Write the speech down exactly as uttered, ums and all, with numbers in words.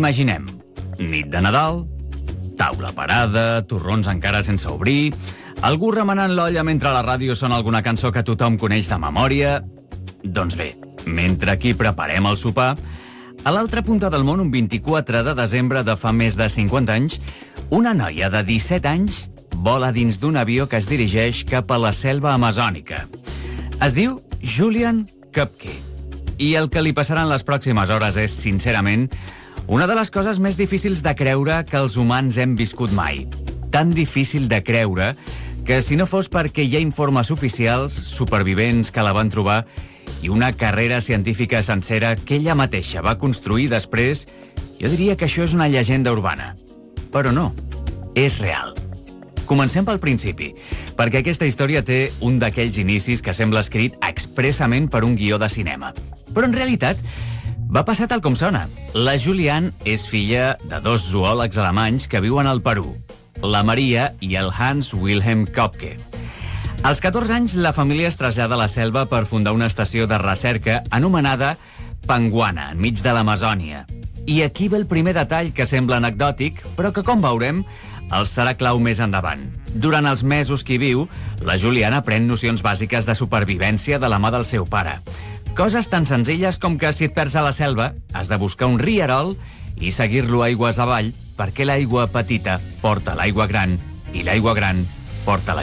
Imaginem, nit de Nadal, taula parada, torrons encara sense obrir, algú remenant l'olla mentre la ràdio sona alguna cançó que tothom coneix de memòria... Doncs bé, mentre aquí preparem el sopar, a l'altra punta del món, un vint-i-quatre de desembre de fa més de cinquanta anys, una noia de disset anys vola dins d'un avió que es dirigeix cap a la selva amazònica. Es diu Julian Köpke, i el que li passaran les pròximes hores és, sincerament, una de les coses més difícils de creure que els humans hem viscut mai. Tan difícil de creure que, si no fos perquè hi ha informes oficials, supervivents que la van trobar i una carrera científica sencera que ella mateixa va construir després, jo diria que això és una llegenda urbana. Però no, és real. Comencem pel principi, perquè aquesta història té un d'aquells inicis que sembla escrit expressament per un guió de cinema. Però en realitat va passar tal com sona. La Julian és filla de dos zoòlegs alemanys que viuen al Perú, la Maria i el Hans Wilhelm Köpke. Als catorze anys, la família es trasllada a la selva per fundar una estació de recerca anomenada Panguana, enmig de l'Amazònia. I aquí ve el primer detall que sembla anecdòtic, però que, com veurem, el serà clau més endavant. Durant els mesos que hi viu, la Juliana aprèn nocions bàsiques de supervivència de la mà del seu pare. Coses tan senzilles com que, si et perds a la selva, has de buscar un rierol i seguir-lo aigües avall, perquè l'aigua petita porta l'aigua gran i l'aigua gran porta la